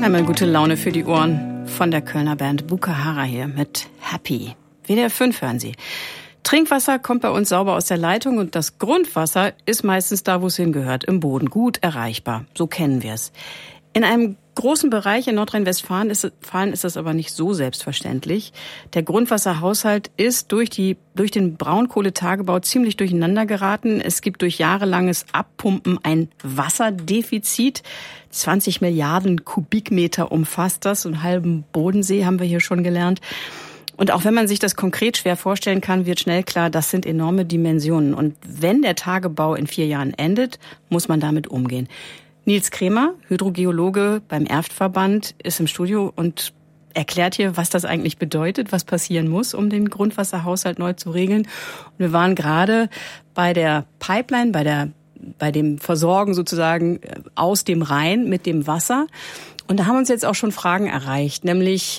Einmal gute Laune für die Ohren von der Kölner Band Bukahara hier mit Happy. WDR 5 hören Sie. Trinkwasser kommt bei uns sauber aus der Leitung und das Grundwasser ist meistens da, wo es hingehört, im Boden, gut erreichbar. So kennen wir es. In einem großen Bereich in Nordrhein-Westfalen ist das aber nicht so selbstverständlich. Der Grundwasserhaushalt ist durch den Braunkohletagebau ziemlich durcheinander geraten. Es gibt durch jahrelanges Abpumpen ein Wasserdefizit. 20 Milliarden Kubikmeter umfasst das. Einen halben Bodensee haben wir hier schon gelernt. Und auch wenn man sich das konkret schwer vorstellen kann, wird schnell klar, das sind enorme Dimensionen. Und wenn der Tagebau in 4 Jahren endet, muss man damit umgehen. Nils Kremer, Hydrogeologe beim Erftverband, ist im Studio und erklärt hier, was das eigentlich bedeutet, was passieren muss, um den Grundwasserhaushalt neu zu regeln. Und wir waren gerade bei der Pipeline, bei dem Versorgen sozusagen aus dem Rhein mit dem Wasser. Und da haben uns jetzt auch schon Fragen erreicht, nämlich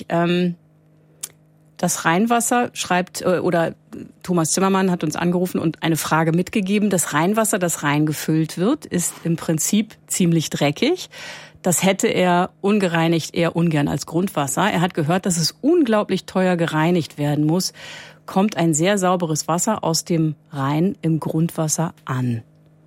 das Rheinwasser oder Thomas Zimmermann hat uns angerufen und eine Frage mitgegeben. Das Rheinwasser, das reingefüllt wird, ist im Prinzip ziemlich dreckig. Das hätte er ungereinigt eher ungern als Grundwasser. Er hat gehört, dass es unglaublich teuer gereinigt werden muss. Kommt ein sehr sauberes Wasser aus dem Rhein im Grundwasser an?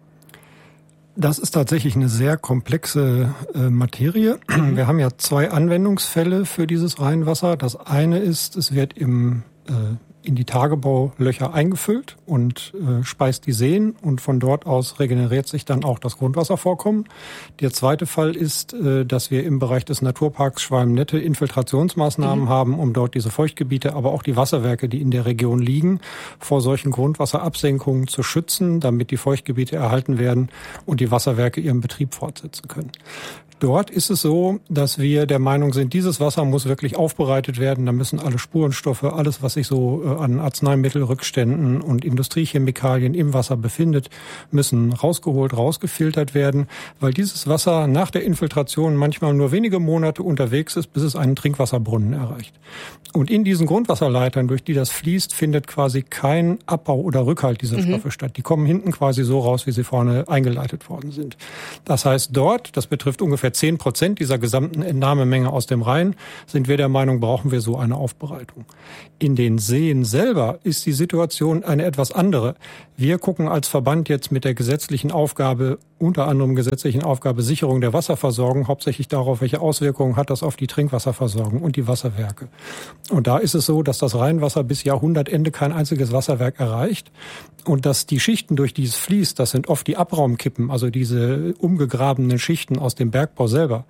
Das ist tatsächlich eine sehr komplexe Materie. Wir haben ja 2 Anwendungsfälle für dieses Rheinwasser. Das eine ist, es wird in die Tagebaulöcher eingefüllt und speist die Seen und von dort aus regeneriert sich dann auch das Grundwasservorkommen. Der zweite Fall ist, dass wir im Bereich des Naturparks Schwalm-Nette Infiltrationsmaßnahmen haben, um dort diese Feuchtgebiete, aber auch die Wasserwerke, die in der Region liegen, vor solchen Grundwasserabsenkungen zu schützen, damit die Feuchtgebiete erhalten werden und die Wasserwerke ihren Betrieb fortsetzen können. Dort ist es so, dass wir der Meinung sind, dieses Wasser muss wirklich aufbereitet werden. Da müssen alle Spurenstoffe, alles, was sich so an Arzneimittelrückständen und Industriechemikalien im Wasser befindet, müssen rausgeholt, rausgefiltert werden, weil dieses Wasser nach der Infiltration manchmal nur wenige Monate unterwegs ist, bis es einen Trinkwasserbrunnen erreicht. Und in diesen Grundwasserleitern, durch die das fließt, findet quasi kein Abbau oder Rückhalt dieser Stoffe statt. Die kommen hinten quasi so raus, wie sie vorne eingeleitet worden sind. Das heißt, dort, das betrifft ungefähr 10% dieser gesamten Entnahmemenge aus dem Rhein, sind wir der Meinung, brauchen wir so eine Aufbereitung. In den Seen selber ist die Situation eine etwas andere. Wir gucken als Verband jetzt mit der gesetzlichen Aufgabe, unter anderem gesetzlichen Aufgabe Sicherung der Wasserversorgung, hauptsächlich darauf, welche Auswirkungen hat das auf die Trinkwasserversorgung und die Wasserwerke. Und da ist es so, dass das Rheinwasser bis Jahrhundertende kein einziges Wasserwerk erreicht und dass die Schichten, durch die es fließt, das sind oft die Abraumkippen, also diese umgegrabenen Schichten aus dem Bergbau selber.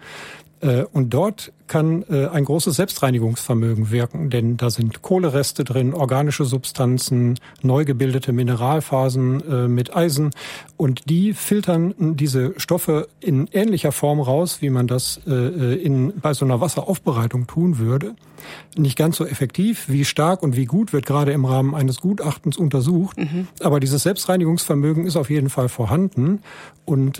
Und dort kann ein großes Selbstreinigungsvermögen wirken, denn da sind Kohlereste drin, organische Substanzen, neu gebildete Mineralphasen mit Eisen und die filtern diese Stoffe in ähnlicher Form raus, wie man das bei so einer Wasseraufbereitung tun würde. Nicht ganz so effektiv, wie stark und wie gut wird gerade im Rahmen eines Gutachtens untersucht, aber dieses Selbstreinigungsvermögen ist auf jeden Fall vorhanden und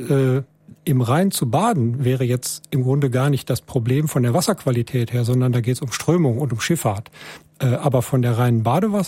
im Rhein zu baden wäre jetzt im Grunde gar nicht das Problem von der Wasserqualität her, sondern da geht es um Strömung und um Schifffahrt. Aber von der reinen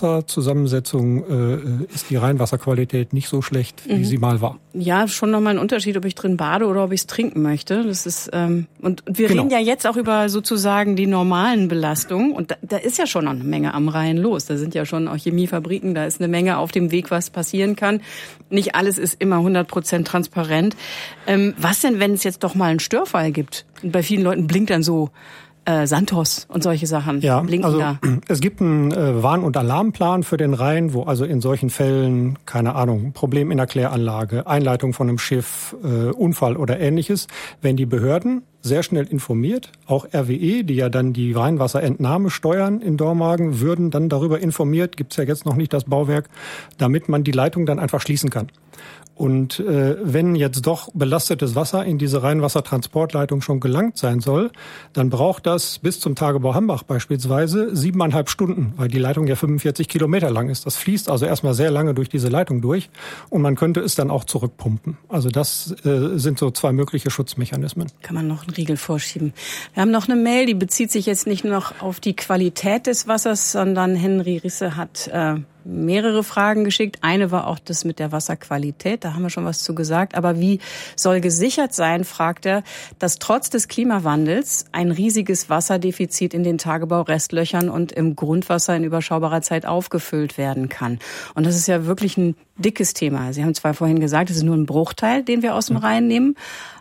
Badewasserzusammensetzung ist die Rheinwasserqualität nicht so schlecht, wie sie mal war. Ja, schon nochmal ein Unterschied, ob ich drin bade oder ob ich es trinken möchte. Das ist und wir reden ja jetzt auch über sozusagen die normalen Belastungen. Und da ist ja schon noch eine Menge am Rhein los. Da sind ja schon auch Chemiefabriken, da ist eine Menge auf dem Weg, was passieren kann. Nicht alles ist immer 100% transparent. Was denn, wenn es jetzt doch mal einen Störfall gibt? Und bei vielen Leuten blinkt dann so Santos und solche Sachen. Ja, blinken also da. Es gibt einen Warn- und Alarmplan für den Rhein, wo also in solchen Fällen, keine Ahnung, Problem in der Kläranlage, Einleitung von einem Schiff, Unfall oder Ähnliches, wenn die Behörden sehr schnell informiert, auch RWE, die ja dann die Rheinwasserentnahme steuern in Dormagen, würden dann darüber informiert, gibt's ja jetzt noch nicht das Bauwerk, damit man die Leitung dann einfach schließen kann. Und wenn jetzt doch belastetes Wasser in diese Rheinwassertransportleitung schon gelangt sein soll, dann braucht das bis zum Tagebau Hambach beispielsweise 7,5 Stunden, weil die Leitung ja 45 Kilometer lang ist. Das fließt also erstmal sehr lange durch diese Leitung durch und man könnte es dann auch zurückpumpen. Also das sind so 2 mögliche Schutzmechanismen. Kann man noch Riegel vorschieben. Wir haben noch eine Mail, die bezieht sich jetzt nicht nur noch auf die Qualität des Wassers, sondern Henry Risse hat mehrere Fragen geschickt. Eine war auch das mit der Wasserqualität, da haben wir schon was zu gesagt. Aber wie soll gesichert sein, fragt er, dass trotz des Klimawandels ein riesiges Wasserdefizit in den Tagebaurestlöchern und im Grundwasser in überschaubarer Zeit aufgefüllt werden kann. Und das ist ja wirklich ein dickes Thema. Sie haben zwar vorhin gesagt, es ist nur ein Bruchteil, den wir aus dem Rhein nehmen,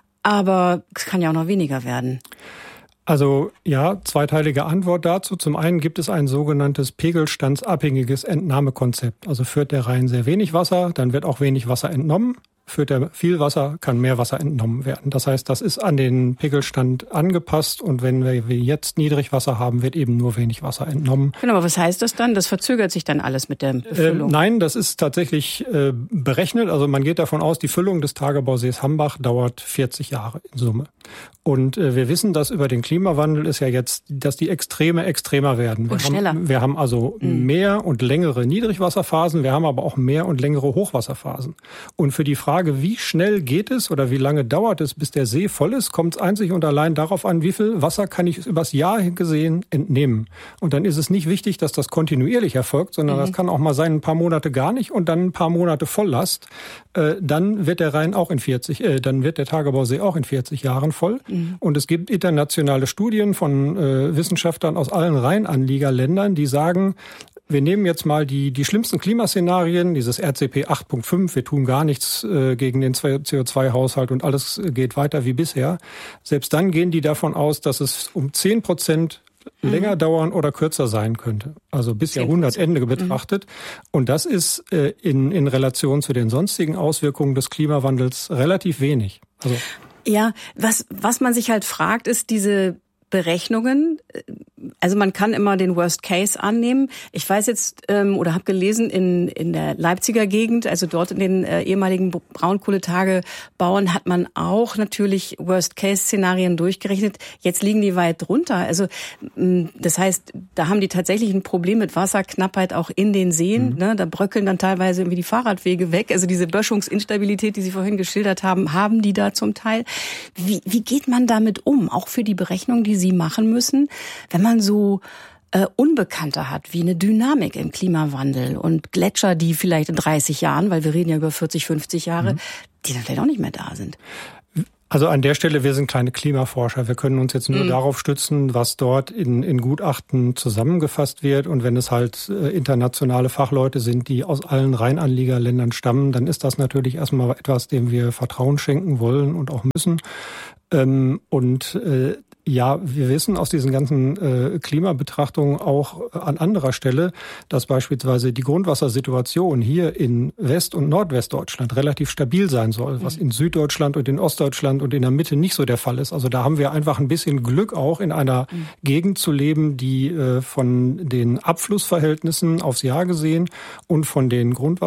aber es kann ja auch noch weniger werden. Also ja, zweiteilige Antwort dazu. Zum einen gibt es ein sogenanntes pegelstandsabhängiges Entnahmekonzept. Also führt der Rhein sehr wenig Wasser, dann wird auch wenig Wasser entnommen. Führt er viel Wasser, kann mehr Wasser entnommen werden. Das heißt, das ist an den Pegelstand angepasst und wenn wir jetzt Niedrigwasser haben, wird eben nur wenig Wasser entnommen. Genau, aber was heißt das dann? Das verzögert sich dann alles mit der Befüllung? Nein, das ist tatsächlich berechnet. Also man geht davon aus, die Füllung des Tagebausees Hambach dauert 40 Jahre in Summe. Und wir wissen, dass über den Klimawandel ist ja jetzt, dass die Extreme extremer werden. Wir haben also mehr und längere Niedrigwasserphasen, wir haben aber auch mehr und längere Hochwasserphasen. Und für die Frage, wie schnell geht es oder wie lange dauert es, bis der See voll ist, kommt es einzig und allein darauf an, wie viel Wasser kann ich übers Jahr gesehen entnehmen. Und dann ist es nicht wichtig, dass das kontinuierlich erfolgt, sondern das kann auch mal sein, ein paar Monate gar nicht und dann ein paar Monate Volllast. Dann wird der Rhein auch dann wird der Tagebausee auch in 40 Jahren voll. Und es gibt internationale Studien von Wissenschaftlern aus allen Rheinanliegerländern, die sagen, wir nehmen jetzt mal die schlimmsten Klimaszenarien, dieses RCP 8.5, wir tun gar nichts gegen den CO2-Haushalt und alles geht weiter wie bisher. Selbst dann gehen die davon aus, dass es um 10% länger dauern oder kürzer sein könnte. Also bis Jahrhundertende betrachtet. Und das ist in Relation zu den sonstigen Auswirkungen des Klimawandels relativ wenig. Also ja, was man sich halt fragt, ist diese Berechnungen. Also man kann immer den Worst Case annehmen. Ich weiß jetzt oder habe gelesen in der Leipziger Gegend, also dort in den ehemaligen Braunkohletagebauern hat man auch natürlich Worst Case Szenarien durchgerechnet. Jetzt liegen die weit drunter. Also das heißt, da haben die tatsächlich ein Problem mit Wasserknappheit auch in den Seen. Ne? Da bröckeln dann teilweise irgendwie die Fahrradwege weg. Also diese Böschungsinstabilität, die Sie vorhin geschildert haben die da zum Teil. Wie geht man damit um? Auch für die Berechnung, die Sie machen müssen, wenn man so Unbekannte hat, wie eine Dynamik im Klimawandel und Gletscher, die vielleicht in 30 Jahren, weil wir reden ja über 40, 50 Jahre, die dann vielleicht auch nicht mehr da sind. Also an der Stelle, wir sind kleine Klimaforscher. Wir können uns jetzt nur darauf stützen, was dort in Gutachten zusammengefasst wird. Und wenn es halt internationale Fachleute sind, die aus allen Rheinanliegerländern stammen, dann ist das natürlich erstmal etwas, dem wir Vertrauen schenken wollen und auch müssen. Ja, wir wissen aus diesen ganzen Klimabetrachtungen auch an anderer Stelle, dass beispielsweise die Grundwassersituation hier in West- und Nordwestdeutschland relativ stabil sein soll, was in Süddeutschland und in Ostdeutschland und in der Mitte nicht so der Fall ist. Also da haben wir einfach ein bisschen Glück auch in einer Gegend zu leben, die von den Abflussverhältnissen aufs Jahr gesehen und von der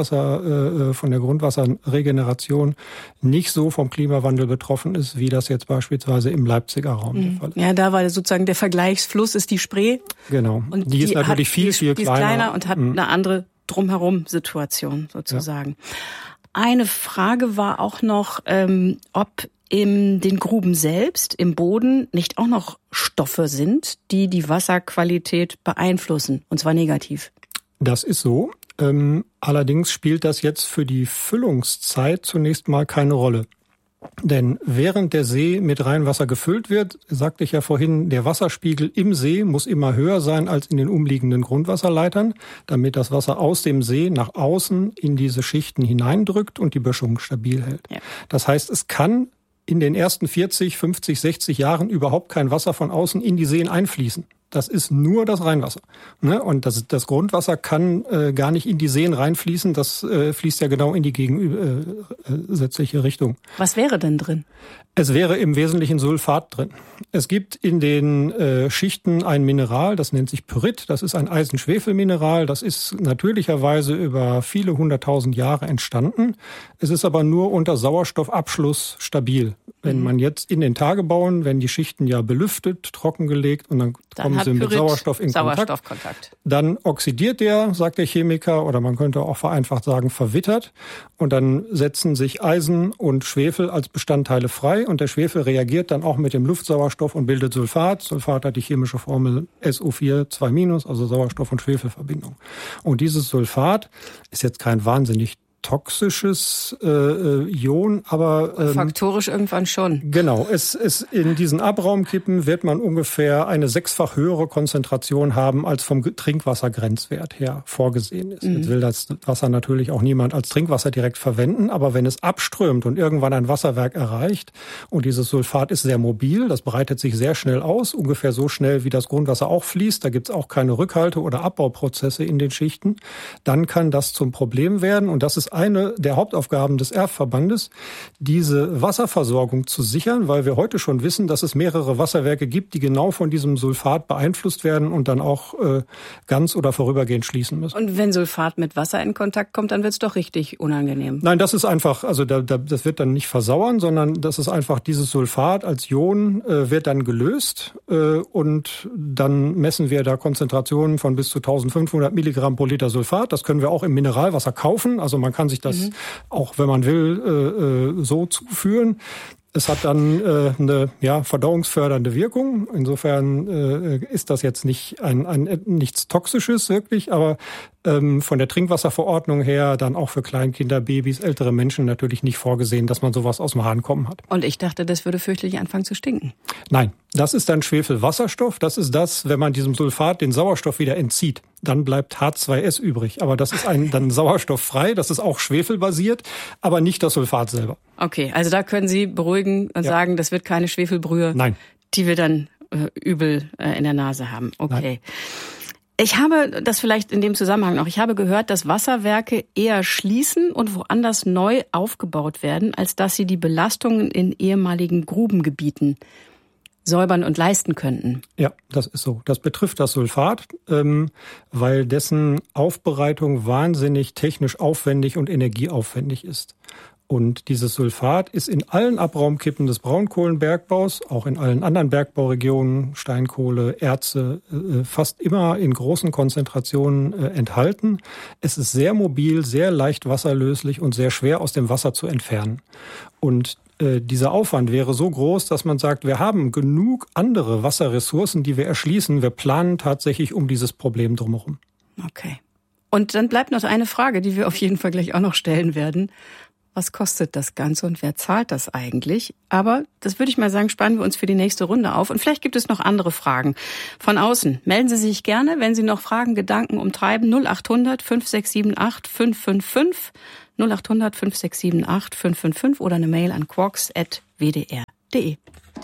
Grundwasserregeneration nicht so vom Klimawandel betroffen ist, wie das jetzt beispielsweise im Leipziger Raum der Fall ist. Ja, da war sozusagen der Vergleichsfluss ist die Spree. Genau. Und die ist natürlich viel kleiner. Die ist kleiner und hat eine andere Drumherum-Situation sozusagen. Ja. Eine Frage war auch noch, ob in den Gruben selbst, im Boden, nicht auch noch Stoffe sind, die die Wasserqualität beeinflussen, und zwar negativ. Das ist so. Allerdings spielt das jetzt für die Füllungszeit zunächst mal keine Rolle. Denn während der See mit Rheinwasser gefüllt wird, sagte ich ja vorhin, der Wasserspiegel im See muss immer höher sein als in den umliegenden Grundwasserleitern, damit das Wasser aus dem See nach außen in diese Schichten hineindrückt und die Böschung stabil hält. Ja. Das heißt, es kann in den ersten 40, 50, 60 Jahren überhaupt kein Wasser von außen in die Seen einfließen. Das ist nur das Rheinwasser. Und das Grundwasser kann gar nicht in die Seen reinfließen. Das fließt ja genau in die gegensätzliche Richtung. Was wäre denn drin? Es wäre im Wesentlichen Sulfat drin. Es gibt in den Schichten ein Mineral, das nennt sich Pyrit. Das ist ein Eisen-Schwefel-Mineral. Das ist natürlicherweise über viele 100.000 Jahre entstanden. Es ist aber nur unter Sauerstoffabschluss stabil. Wenn man jetzt in den Tagebauen, wenn die Schichten ja belüftet, trockengelegt und dann kommen sie mit Sauerstoff in Kontakt, dann oxidiert der, sagt der Chemiker, oder man könnte auch vereinfacht sagen, verwittert. Und dann setzen sich Eisen und Schwefel als Bestandteile frei und der Schwefel reagiert dann auch mit dem Luftsauerstoff und bildet Sulfat. Sulfat hat die chemische Formel SO4, 2-, also Sauerstoff- und Schwefelverbindung. Und dieses Sulfat ist jetzt kein wahnsinnig toxisches Ion, aber faktorisch irgendwann schon. Genau, es in diesen Abraumkippen wird man ungefähr eine 6-fach höhere Konzentration haben, als vom Trinkwassergrenzwert her vorgesehen ist. Jetzt will das Wasser natürlich auch niemand als Trinkwasser direkt verwenden, aber wenn es abströmt und irgendwann ein Wasserwerk erreicht und dieses Sulfat ist sehr mobil, das breitet sich sehr schnell aus, ungefähr so schnell wie das Grundwasser auch fließt, da gibt es auch keine Rückhalte- oder Abbauprozesse in den Schichten, dann kann das zum Problem werden und das ist eine der Hauptaufgaben des Erfverbandes, diese Wasserversorgung zu sichern, weil wir heute schon wissen, dass es mehrere Wasserwerke gibt, die genau von diesem Sulfat beeinflusst werden und dann auch ganz oder vorübergehend schließen müssen. Und wenn Sulfat mit Wasser in Kontakt kommt, dann wird es doch richtig unangenehm. Nein, das ist einfach, also das wird dann nicht versauern, sondern das ist einfach dieses Sulfat als Ion wird dann gelöst und dann messen wir da Konzentrationen von bis zu 1500 Milligramm pro Liter Sulfat. Das können wir auch im Mineralwasser kaufen, also man kann sich das auch, wenn man will, so zuführen. Es hat dann eine verdauungsfördernde Wirkung. Insofern ist das jetzt nicht nichts Toxisches wirklich, aber von der Trinkwasserverordnung her dann auch für Kleinkinder, Babys, ältere Menschen natürlich nicht vorgesehen, dass man sowas aus dem Hahn kommen hat. Und ich dachte, das würde fürchterlich anfangen zu stinken. Nein, das ist dann Schwefelwasserstoff. Das ist das, wenn man diesem Sulfat den Sauerstoff wieder entzieht. Dann bleibt H2S übrig. Aber das ist dann sauerstofffrei. Das ist auch schwefelbasiert, aber nicht das Sulfat selber. Okay, also da können Sie beruhigen und sagen, das wird keine Schwefelbrühe. Nein. Die wir dann übel in der Nase haben. Okay. Nein. Ich habe das vielleicht in dem Zusammenhang noch. Ich habe gehört, dass Wasserwerke eher schließen und woanders neu aufgebaut werden, als dass sie die Belastungen in ehemaligen Grubengebieten säubern und leisten könnten. Ja, das ist so. Das betrifft das Sulfat, weil dessen Aufbereitung wahnsinnig technisch aufwendig und energieaufwendig ist. Und dieses Sulfat ist in allen Abraumkippen des Braunkohlenbergbaus, auch in allen anderen Bergbauregionen, Steinkohle, Erze, fast immer in großen Konzentrationen enthalten. Es ist sehr mobil, sehr leicht wasserlöslich und sehr schwer aus dem Wasser zu entfernen. Und dieser Aufwand wäre so groß, dass man sagt, wir haben genug andere Wasserressourcen, die wir erschließen. Wir planen tatsächlich um dieses Problem drumherum. Okay. Und dann bleibt noch eine Frage, die wir auf jeden Fall gleich auch noch stellen werden. Was kostet das Ganze und wer zahlt das eigentlich? Aber das würde ich mal sagen, spannen wir uns für die nächste Runde auf. Und vielleicht gibt es noch andere Fragen von außen. Melden Sie sich gerne, wenn Sie noch Fragen, Gedanken umtreiben. 0800 5678 555, 0800 5678 555 oder eine Mail an quarks@wdr.de.